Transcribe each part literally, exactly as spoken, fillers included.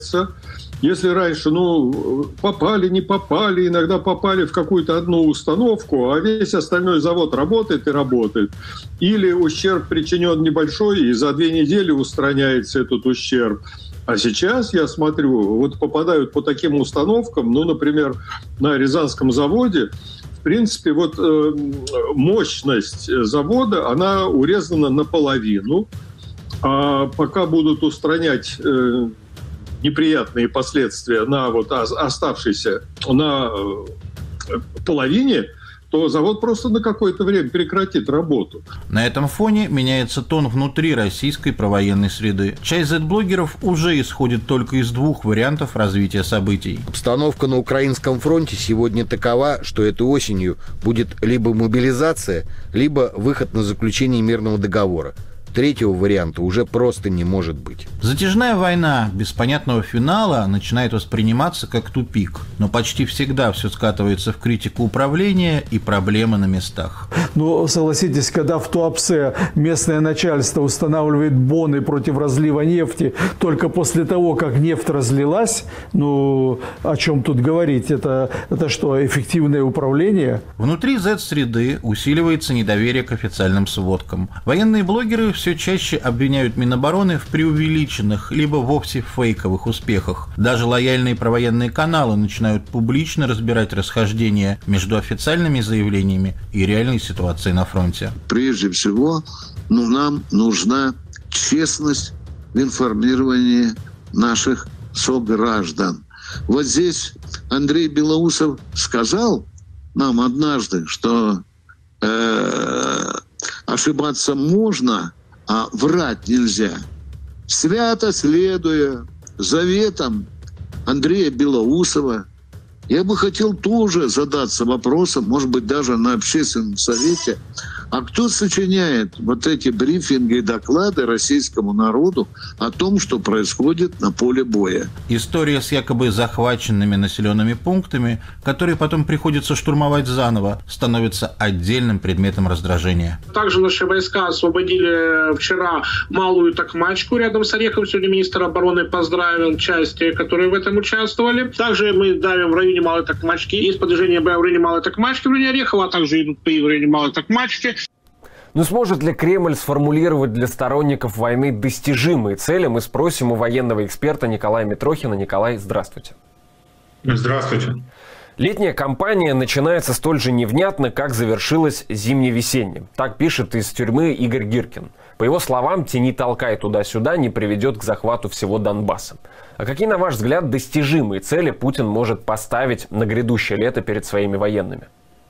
Если раньше, ну, попали, не попали, иногда попали в какую-то одну установку, а весь остальной завод работает и работает. Или ущерб причинен небольшой, и за две недели устраняется этот ущерб. А сейчас, я смотрю, вот попадают по таким установкам, ну, например, на Рязанском заводе, в принципе, вот э, мощность завода, она урезана наполовину, а пока будут устранять э, неприятные последствия на вот оставшейся, на половине, то завод просто на какое-то время прекратит работу. На этом фоне меняется тон внутри российской провоенной среды. Часть зет-блогеров уже исходит только из двух вариантов развития событий. Обстановка на украинском фронте сегодня такова, что этой осенью будет либо мобилизация, либо выход на заключение мирного договора. Третьего варианта уже просто не может быть. Затяжная война без понятного финала начинает восприниматься как тупик, но почти всегда все скатывается в критику управления и проблемы на местах. Ну, согласитесь, когда в Туапсе местное начальство устанавливает боны против разлива нефти только после того, как нефть разлилась, ну, о чем тут говорить? Это, это что, эффективное управление? Внутри зет-среды усиливается недоверие к официальным сводкам. Военные блогеры все чаще обвиняют Минобороны в преувеличенных, либо вовсе фейковых успехах. Даже лояльные провоенные каналы начинают публично разбирать расхождения между официальными заявлениями и реальной ситуацией на фронте. Прежде всего, ну, нам нужна честность в информировании наших сограждан. Вот здесь Андрей Белоусов сказал нам однажды, что э, ошибаться можно, а врать нельзя. Свято следуя заветам Андрея Белоусова, я бы хотел тоже задаться вопросом, может быть, даже на общественном совете, а кто сочиняет вот эти брифинги и доклады российскому народу о том, что происходит на поле боя? История с якобы захваченными населенными пунктами, которые потом приходится штурмовать заново, становится отдельным предметом раздражения. Также наши войска освободили вчера Малую Токмачку рядом с Орехом. Сегодня министр обороны поздравил части, которые в этом участвовали. Также мы давим в районе Малой Токмачки. Есть подвижение боя в районе Малой Токмачки, в районе Орехова, а также идут бои в районе Малой Токмачки. Но сможет ли Кремль сформулировать для сторонников войны достижимые цели? Мы спросим у военного эксперта Николая Митрохина. Николай, здравствуйте. Здравствуйте. Летняя кампания начинается столь же невнятно, как завершилась зимне-весенняя. Так пишет из тюрьмы Игорь Гиркин. По его словам, тяни-толкай туда-сюда не приведет к захвату всего Донбасса. А какие, на ваш взгляд, достижимые цели Путин может поставить на грядущее лето перед своими военными?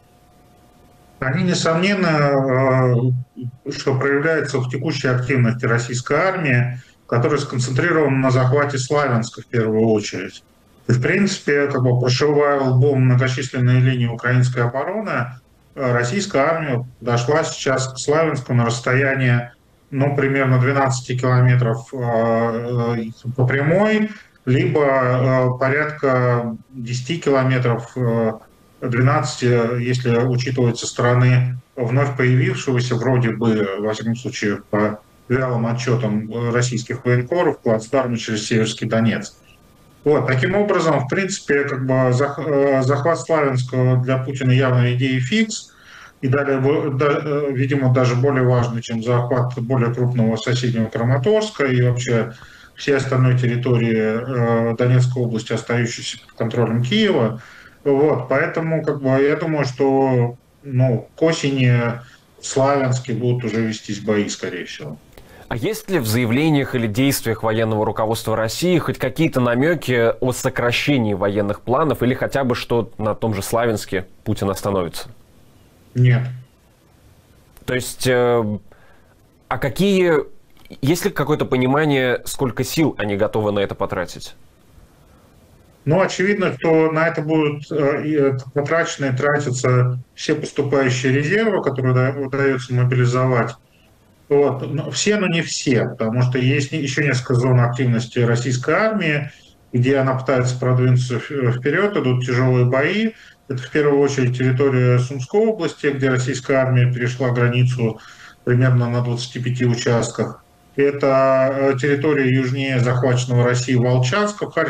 Они, несомненно, что проявляются в текущей активности российской армии, которая сконцентрирована на захвате Славянска в первую очередь. И, в принципе, как бы прошивая лбом многочисленные линии украинской обороны, российская армия дошла сейчас к Славянску на расстояние, ну, примерно двенадцать километров по прямой, либо порядка десять километров, двенадцать, если учитывать со стороны вновь появившегося, вроде бы, во всяком случае, по вялым отчетам российских военкоров, плацдарма через Северский Донецк. Вот, таким образом, в принципе, как бы захват Славянска для Путина явно идея фикс, и далее, видимо, даже более важный, чем захват более крупного соседнего Краматорска и вообще всей остальной территории Донецкой области, остающейся под контролем Киева. Вот, поэтому, как бы, я думаю, что, ну, к осени в Славянске будут уже вестись бои, скорее всего. А есть ли в заявлениях или действиях военного руководства России хоть какие-то намеки о сокращении военных планов или хотя бы что на том же Славянске Путин остановится? Нет. То есть, э, а какие, есть ли какое-то понимание, сколько сил они готовы на это потратить? Ну, очевидно, что на это будут э, потрачены и тратятся все поступающие резервы, которые удается мобилизовать. Вот. Но все, но не все, потому что есть еще несколько зон активности российской армии, где она пытается продвинуться вперед, идут тяжелые бои. Это в первую очередь территория Сумской области, где российская армия перешла границу примерно на двадцати пяти участках. Это территория южнее захваченного России Волчанска,